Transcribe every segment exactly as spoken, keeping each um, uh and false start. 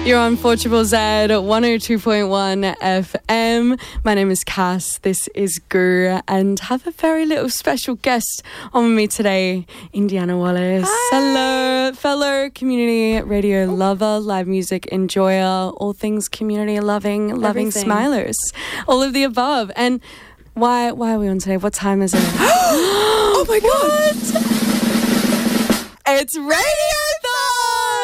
You're on four Triple Z, one oh two point one F M. My name is Cass. This is Gu, and have a very little special guest on with me today, Indiana Wallace. Hi. Hello, fellow community radio lover, live music enjoyer, all things community loving, loving Everything. smilers, all of the above. And why why are we on today? What time is it? Oh my god! It's Radiothon!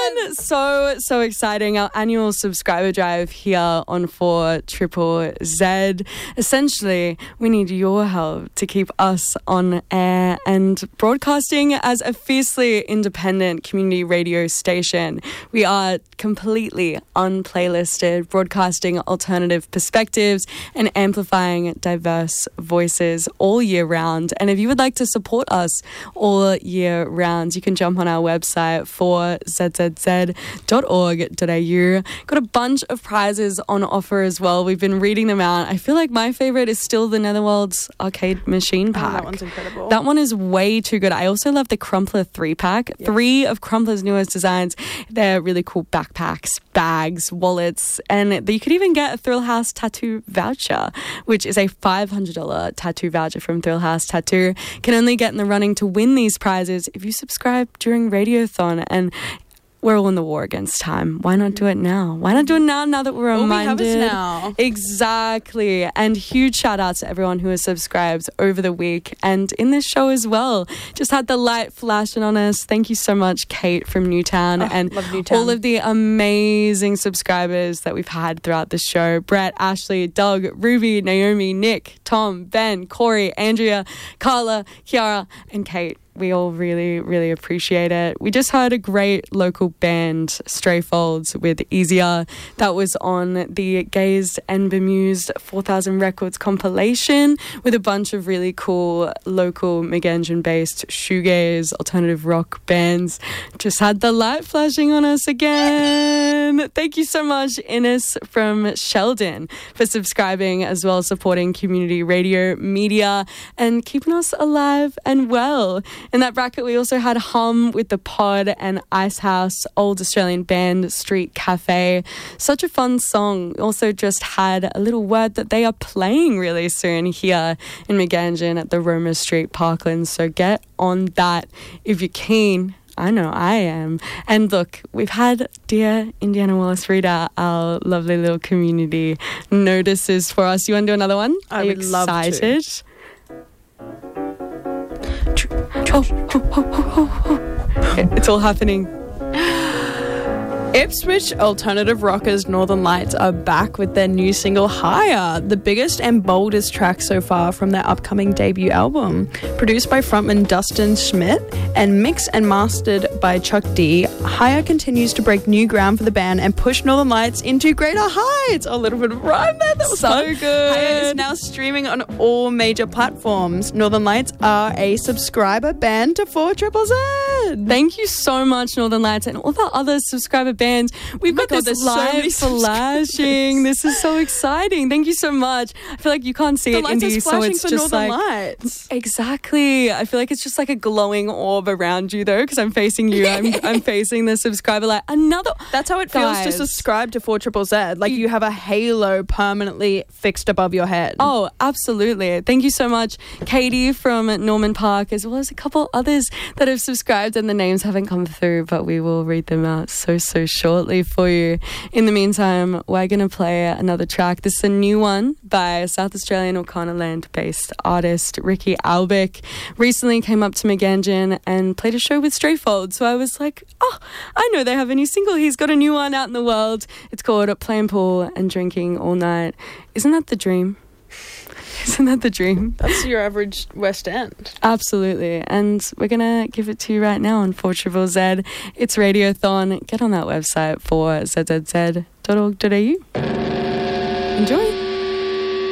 So, so exciting. Our annual subscriber drive here on four Triple Z. Essentially, we need your help to keep us on air and broadcasting as a fiercely independent community radio station. We are completely unplaylisted, broadcasting alternative perspectives and amplifying diverse voices all year round. And if you would like to support us all year round, you can jump on our website for z z z dot org dot a u. Got a bunch of prizes on offer as well. We've been reading them out. I feel like my favorite is still the Netherworld's arcade machine pack. Oh, that one's incredible. That one is way too good. I also love the Crumpler three pack. Yes. Three of Crumpler's newest designs. They're really cool backpacks, bags, wallets, and you could even get a Thrill House tattoo voucher, which is a five hundred dollars tattoo voucher from Thrill House Tattoo. Can only get in the running to win these prizes if you subscribe during Radiothon. And we're all in the war against time. Why not do it now? Why not do it now, now that we're All reminded? we have is now. Exactly. And huge shout outs to everyone who has subscribed over the week and in this show as well. Just had the light flashing on us. Thank you so much, Kate from Newtown, Oh, and love Newtown. all of the amazing subscribers that we've had throughout the show. Brett, Ashley, Doug, Ruby, Naomi, Nick, Tom, Ben, Corey, Andrea, Carla, Kiara, and Kate. We all really, really appreciate it. We just heard a great local band, Stray Folds, with Easier. That was on the Gazed and Bemused four thousand Records compilation with a bunch of really cool local Meganjin-based shoegaze, alternative rock bands. Just had the light flashing on us again. Thank you so much, Ines from Sheldon, for subscribing as well as supporting community radio media and keeping us alive and well. In that bracket, we also had Hum with The Pod and Icehouse, old Australian band Street Cafe. Such a fun song. We also just had a little word that they are playing really soon here in Meganjin at the Roma Street Parkland. So get on that if you're keen. I know I am. And look, we've had dear Indiana Wallace read out our lovely little community notices for us. You want to do another one? I Are you would love to. excited? Oh, oh, oh, oh, oh. Okay, it's all happening. Ipswich alternative rockers Northern Lights are back with their new single Higher, the biggest and boldest track so far from their upcoming debut album. Produced by frontman Dustin Schmidt and mixed and mastered by Chuck D, Higher continues to break new ground for the band and push Northern Lights into greater heights. A little bit of rhyme there. That was So fun. good. Higher is now streaming on all major platforms. Northern Lights are a subscriber band to four Triple Z. Thank you so much, Northern Lights, and all the other subscriber bands. We've Oh my got God, this there's so many live flashing. This is so exciting. Thank you so much. I feel like you can't see The it, lights Indy, are so flashing it's for just Northern like Lights. exactly. I feel like it's just like a glowing orb around you, though, because I'm facing you. I'm, I'm facing the subscriber. Like another. That's how it feels Guys. to subscribe to four Triple Z. Like you have a halo permanently fixed above your head. Oh, absolutely. Thank you so much, Katie from Norman Park, as well as a couple others that have subscribed and the names haven't come through, but we will read them out so, so shortly for you. In the meantime, we're going to play another track. This is a new one by South Australian O'Connorland-based artist Ricky Albick. Recently came up to Meganjin and played a show with Stray Folds. So I was like, oh, I know they have a new single. He's got a new one out in the world. It's called Playing Pool and Drinking All Night. Isn't that the dream? Isn't that the dream? That's your average West End. Absolutely. And we're going to give it to you right now on four Triple Z. It's Radiothon. Get on that website for z z z dot org dot a u. Enjoy.